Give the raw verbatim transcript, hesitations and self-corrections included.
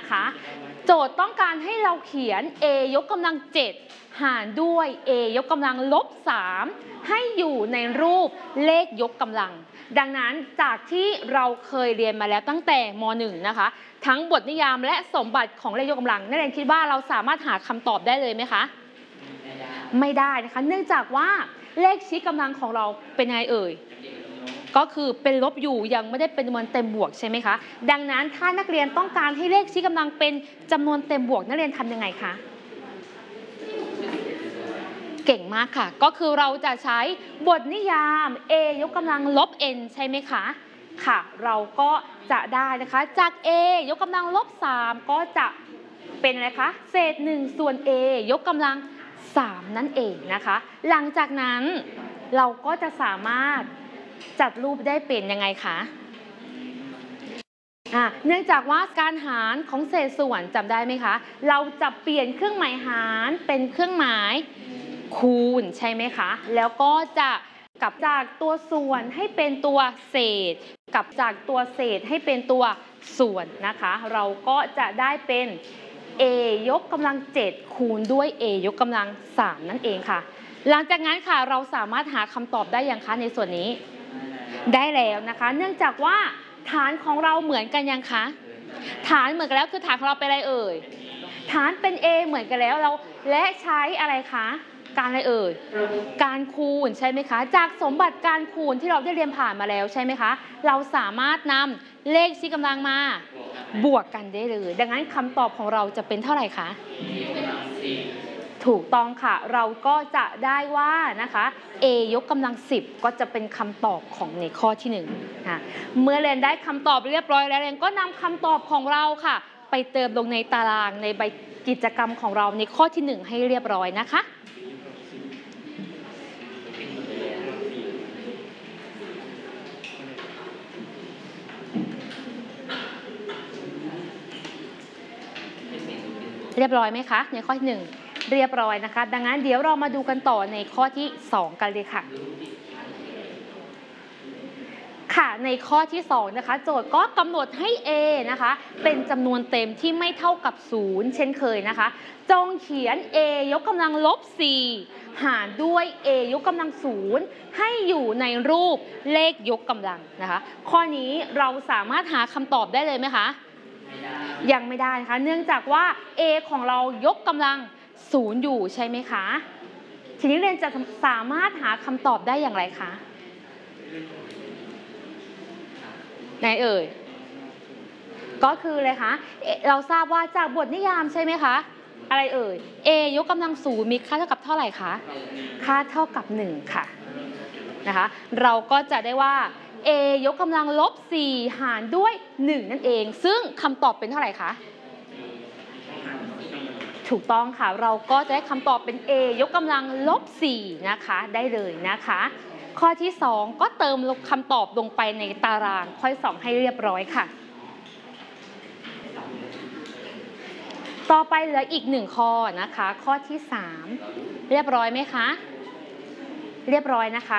นะคะโจทย์ต้องการให้เราเขียน a ยกกำลังเจ็ดหารด้วย a ยกกำลังลบสามให้อยู่ในรูปเลขยกกำลังดังนั้นจากที่เราเคยเรียนมาแล้วตั้งแต่ม หนึ่ง นะคะทั้งบทนิยามและสมบัติของเลขยกกำลังนักเรียนคิดว่าเราสามารถหาคำตอบได้เลยไหมคะไม่ได้นะคะเนื่องจากว่าเลขชี้กำลังของเราเป็นไงเอ่ยก็คือเป็นลบอยู่ยังไม่ได้เป็นจำนวนเต็มบวกใช่ไหมคะดังนั้นถ้านักเรียนต้องการให้เลขชี้กำลังเป็นจำนวนเต็มบวกนักเรียนทำยังไงคะเก่งมากค่ะก็คือเราจะใช้บทนิยาม a ยกกำลังลบ n ใช่ไหมคะค่ะเราก็จะได้นะคะจาก a ยกกำลังลบสามก็จะเป็นอะไรคะเศษหนึ่งส่วน a ยกกำลังสามนั่นเองนะคะหลังจากนั้นเราก็จะสามารถจัดรูปได้เป็นยังไงคะอ่ะเนื่องจากว่าการหารของเศษส่วนจำได้ไหมคะเราจะเปลี่ยนเครื่องหมายหารเป็นเครื่องหมายคูณใช่ไหมคะแล้วก็จะกลับจากตัวส่วนให้เป็นตัวเศษกลับจากตัวเศษให้เป็นตัวส่วนนะคะเราก็จะได้เป็น a ยกกำลังเจ็ดคูณด้วย a ยกกำลังสามนั่นเองค่ะหลังจากนั้นค่ะเราสามารถหาคำตอบได้ยังคะในส่วนนี้ได้แล้วนะคะเนื่องจากว่าฐานของเราเหมือนกันยังคะฐานเหมือนกันแล้วคือฐานของเราเป็นอะไรเอ่ยฐานเป็น a เหมือนกันแล้วเราและใช้อะไรคะการอะไรเอ่ยการคูณใช่ไหมคะจากสมบัติการคูณที่เราได้เรียนผ่านมาแล้วใช่ไหมคะเราสามารถนำเลขชี้กำลังมาบวกกันได้เลยดังนั้นคำตอบของเราจะเป็นเท่าไหร่คะถูกต้องค่ะเราก็จะได้ว่านะคะ a ยกกำลังสิบก็จะเป็นคำตอบของในข้อที่หนึ่งนะเมื่อเรียนได้คำตอบเรียบร้อยแล้วเรียนก็นำคำตอบของเราค่ะไปเติมลงในตารางในใบกิจกรรมของเราในข้อที่หนึ่งให้เรียบร้อยนะคะเรียบร้อยไหมคะในข้อที่หนึ่งเรียบร้อยนะคะดังนั้นเดี๋ยวเรามาดูกันต่อในข้อที่สองกันเลยค่ะค่ะในข้อที่สองนะคะโจทย์ก็กำหนดให้ a นะคะเป็นจำนวนเต็มที่ไม่เท่ากับศูนย์เช่นเคยนะคะจงเขียน a ยกกำลังลบสี่หารด้วย a ยกกำลังศูนย์ให้อยู่ในรูปเลขยกกำลังนะคะข้อนี้เราสามารถหาคำตอบได้เลยไหมคะยังไม่ได้นะคะเนื่องจากว่า a ของเรายกกำลังศูนย์อยู่ใช่ไหมคะทีนี้เรียนจะสามารถหาคำตอบได้อย่างไรคะไหนเอ่ยก็คือเลยคะเราทราบว่าจากบทนิยามใช่ไหมคะอะไรเอ่ย a ยกกำลังศูนย์มีค่าเท่ากับเท่าไหร่คะค่าเท่ากับหนึ่งค่ะนะคะเราก็จะได้ว่า a ยกกำลังลบสี่หารด้วยหนึ่งนั่นเองซึ่งคำตอบเป็นเท่าไหร่คะถูกต้องค่ะเราก็จะได้คำตอบเป็น a ยกกำลังลบสี่นะคะได้เลยนะคะข้อที่สองก็เติมคำตอบลงไปในตารางข้อสองให้เรียบร้อยค่ะต่อไปเหลืออีกหนึ่งข้อนะคะข้อที่สามเรียบร้อยไหมคะเรียบร้อยนะคะ